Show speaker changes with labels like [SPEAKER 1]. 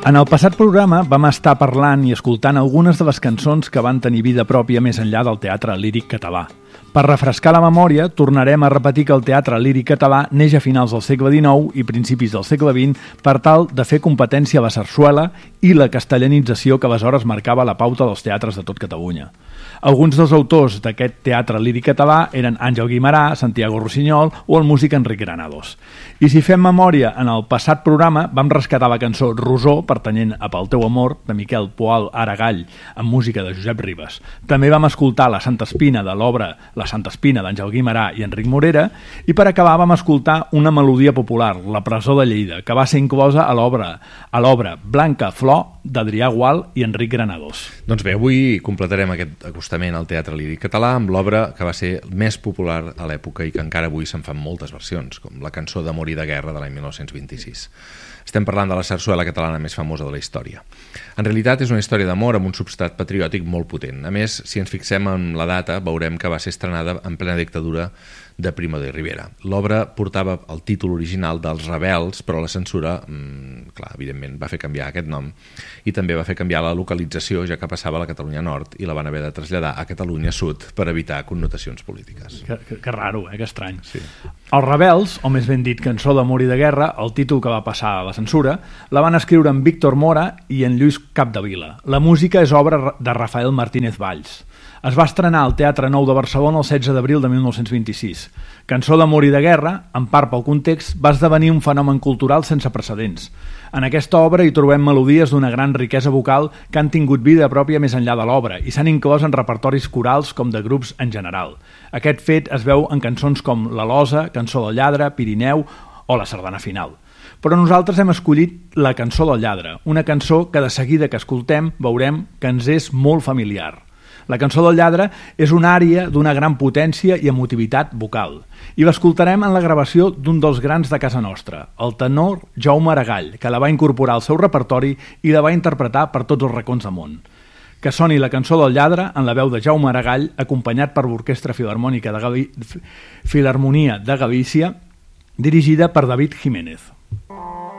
[SPEAKER 1] En el passat programa vam estar parlant i escoltant algunes de les cançons que van tenir vida pròpia més enllà del teatre líric català. Per refrescar la memòria, tornarem a repetir que el teatre líric català neix a finals del segle XIX i principis del segle XX per tal de fer competència a la sarsuela i la castellanització que aleshores marcava la pauta dels teatres de tot Catalunya. Alguns dels autors d'aquest teatre líric català eren Àngel Guimerà, Santiago Rossinyol o el músic Enric Granados. I si fem memòria, en el passat programa vam rescatar la cançó Rosó, pertanyent a Pel teu amor, de Miquel Poal Aragall, amb música de Josep Ribes. També vam escoltar La Santa Espina de l'obra La Santa Espina d'Àngel Guimerà i Enric Morera, i per acabar vam escoltar una melodia popular, La presó de Lleida, que va ser inclosa a l'obra Blanca Flor d'Adrià Gual i Enric Granados.
[SPEAKER 2] Doncs bé, avui completarem aquest acostament al teatre líric català amb l'obra que va ser més popular a l'època i que encara avui se'n fan moltes versions, com la cançó d'Amor i de Guerra de l'any 1926. Estem parlant de la sarsuela catalana més famosa de la història. En realitat és una història d'amor amb un substrat patriòtic molt potent. A més, si ens fixem en la data, veurem que va ser estrenada en plena dictadura de Primo de Rivera. L'obra portava el títol original dels Rebels, però la censura, clar, evidentment, va fer canviar aquest nom i també va fer canviar la localització, ja que passava a la Catalunya Nord i la van haver de traslladar a Catalunya Sud per evitar connotacions polítiques.
[SPEAKER 1] Que raro, que estrany.
[SPEAKER 2] Sí.
[SPEAKER 1] Els Rebels, o més ben dit Cançó d'amor i de guerra, el títol que va passar a la censura, la van escriure en Víctor Mora i en Lluís Capdevila. La música és obra de Rafael Martínez Valls. Es va estrenar al Teatre Nou de Barcelona el 16 d'abril de 1926. Cançó d'amor i de guerra, en part pel context, va esdevenir un fenomen cultural sense precedents. En aquesta obra hi trobem melodies d'una gran riquesa vocal que han tingut vida pròpia més enllà de l'obra i s'han inclòs en repertoris corals com de grups en general. Aquest fet es veu en cançons com La Losa, Cançó del lladre, Pirineu o La sardana final. Però nosaltres hem escollit la Cançó del lladre, una cançó que de seguida que escoltem veurem que ens és molt familiar. La Cançó del lladre és una ària d'una gran potència i emotivitat vocal. I l'escoltarem en la gravació d'un dels grans de casa nostra, el tenor Jaume Aragall, que la va incorporar al seu repertori i la va interpretar per tots els racons del món. Que soni la Cançó del lladre en la veu de Jaume Aragall, acompanyat per l'Orquestra Filharmònica de Galícia, dirigida per David Jiménez.